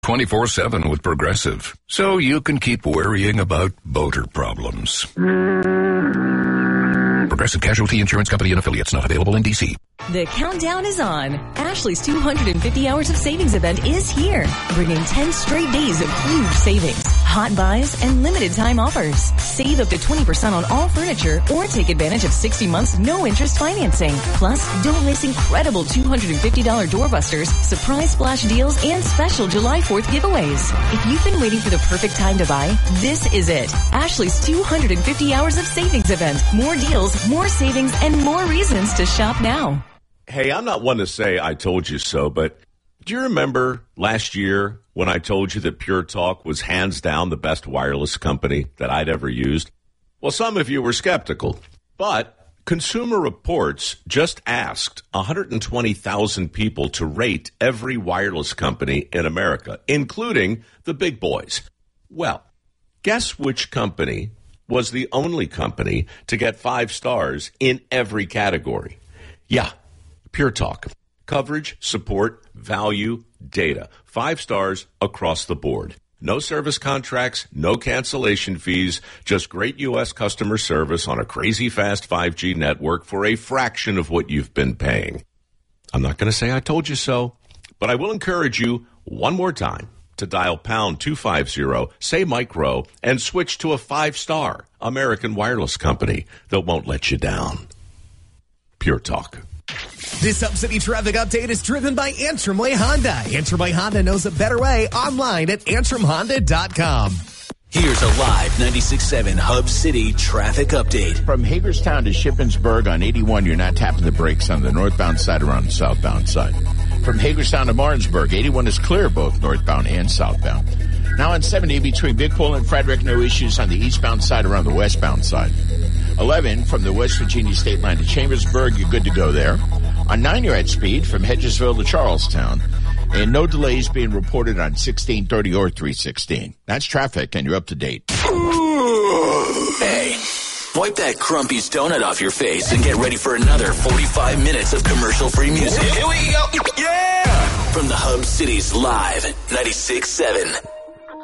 24/7 with Progressive, so you can keep worrying about boater problems. Progressive Casualty Insurance Company and Affiliates, not available in D.C. The countdown is on. Ashley's 250 Hours of Savings event is here, bringing 10 straight days of huge savings, hot buys, and limited time offers. Save up to 20% on all furniture or take advantage of 60 months no-interest financing. Plus, don't miss incredible $250 doorbusters, surprise splash deals, and special July 4th giveaways. If you've been waiting for the perfect time to buy, this is it. Ashley's 250 Hours of Savings event. More deals, more savings, and more reasons to shop now. Hey, I'm not one to say I told you so, but do you remember last year when I told you that Pure Talk was hands down the best wireless company that I'd ever used? Well, some of you were skeptical, but Consumer Reports just asked 120,000 people to rate every wireless company in America, including the big boys. Well, guess which company was the only company to get 5 stars in every category? Yeah. Pure Talk. Coverage, support, value, data. 5 stars across the board. No service contracts, no cancellation fees, just great U.S. customer service on a crazy fast 5G network for a fraction of what you've been paying. I'm not going to say I told you so, but I will encourage you one more time to dial pound 250, say micro, and switch to a 5-star American wireless company that won't let you down. Pure Talk. This Hub City traffic update is driven by Antrim Way Honda. Antrim Way Honda knows a better way online at AntrimHonda.com. Here's a live 96.7 Hub City traffic update. From Hagerstown to Shippensburg on 81, you're not tapping the brakes on the northbound side or on the southbound side. From Hagerstown to Martinsburg, 81 is clear both northbound and southbound. Now on 70 between Big Pool and Frederick, no issues on the eastbound side or on the westbound side. 11 from the West Virginia state line to Chambersburg, you're good to go there. On 9, you're at speed from Hedgesville to Charlestown. And no delays being reported on 1630 or 316. That's traffic, and you're up to date. Hey, wipe that Crumpy's donut off your face and get ready for another 45 minutes of commercial-free music. Here we go. Yeah! From the Hub City's live 96.7